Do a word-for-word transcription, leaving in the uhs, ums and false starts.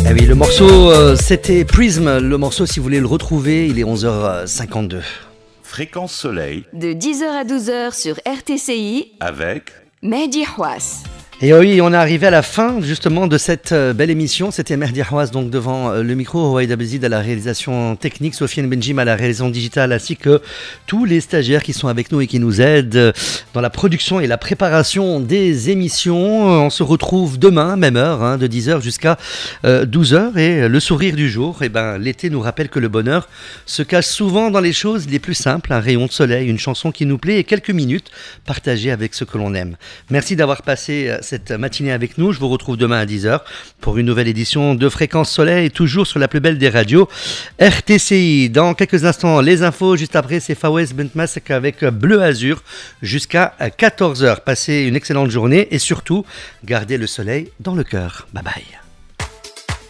Eh oui, le morceau, euh, c'était Prism. Le morceau, si vous voulez le retrouver, il est onze heures cinquante-deux. Fréquence Soleil. De dix heures à douze heures sur R T C I. Avec Mehdi Houas. Et oui, on est arrivé à la fin justement de cette belle émission. C'était Mehdi Houas donc devant le micro, Waïd Abezid à la réalisation technique, Sofiane Benjim à la réalisation digitale, ainsi que tous les stagiaires qui sont avec nous et qui nous aident dans la production et la préparation des émissions. On se retrouve demain, même heure, hein, de dix heures jusqu'à euh, douze heures. Et le sourire du jour, eh ben, l'été nous rappelle que le bonheur se cache souvent dans les choses les plus simples. Un rayon de soleil, une chanson qui nous plaît et quelques minutes partagées avec ceux que l'on aime. Merci d'avoir passé cette matinée avec nous. Je vous retrouve demain à dix heures pour une nouvelle édition de Fréquence Soleil, toujours sur la plus belle des radios, R T C I. Dans quelques instants, les infos. Juste après, c'est Fawez Bentmasek avec Bleu Azur jusqu'à quatorze heures. Passez une excellente journée et surtout, gardez le soleil dans le cœur. Bye bye.